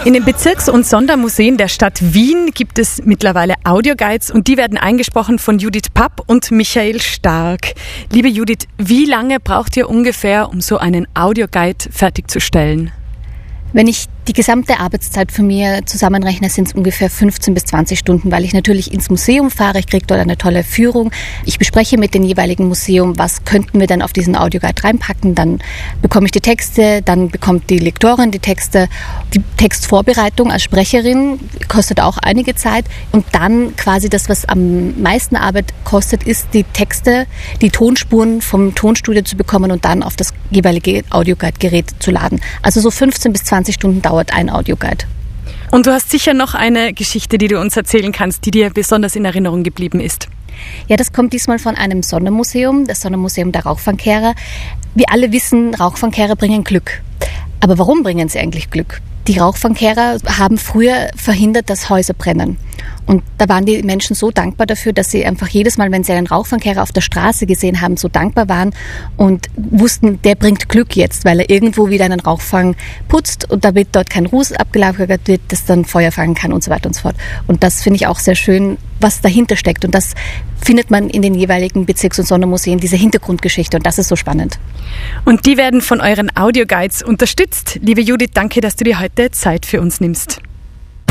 In den Bezirks- und Sondermuseen der Stadt Wien gibt es mittlerweile Audioguides und die werden eingesprochen von Judith Papp und Michael Stark. Liebe Judith, wie lange braucht ihr ungefähr, um so einen Audioguide fertigzustellen? Wenn ich die gesamte Arbeitszeit von mir zusammenrechne, sind es ungefähr 15 bis 20 Stunden, weil ich natürlich ins Museum fahre, ich kriege dort eine tolle Führung. Ich bespreche mit dem jeweiligen Museum, was könnten wir denn auf diesen Audioguide reinpacken. Dann bekomme ich die Texte, dann bekommt die Lektorin die Texte. Die Textvorbereitung als Sprecherin kostet auch einige Zeit. Und dann quasi das, was am meisten Arbeit kostet, ist die Texte, die Tonspuren vom Tonstudio zu bekommen und dann auf das jeweilige Audioguide-Gerät zu laden. Also so 15 bis 20 Stunden dauert ein Audioguide. Und du hast sicher noch eine Geschichte, die du uns erzählen kannst, die dir besonders in Erinnerung geblieben ist. Ja, das kommt diesmal von einem Sondermuseum, das Sondermuseum der Rauchfangkehrer. Wir alle wissen, Rauchfangkehrer bringen Glück. Aber warum bringen sie eigentlich Glück? Die Rauchfangkehrer haben früher verhindert, dass Häuser brennen. Und da waren die Menschen so dankbar dafür, dass sie einfach jedes Mal, wenn sie einen Rauchfangkehrer auf der Straße gesehen haben, so dankbar waren und wussten, der bringt Glück jetzt, weil er irgendwo wieder einen Rauchfang putzt und damit dort kein Ruß abgelagert wird, das dann Feuer fangen kann und so weiter und so fort. Und das finde ich auch sehr schön, was dahinter steckt. Und das findet man in den jeweiligen Bezirks- und Sondermuseen, diese Hintergrundgeschichte. Und das ist so spannend. Und die werden von euren Audioguides unterstützt. Liebe Judith, danke, dass du dir heute Zeit für uns nimmst.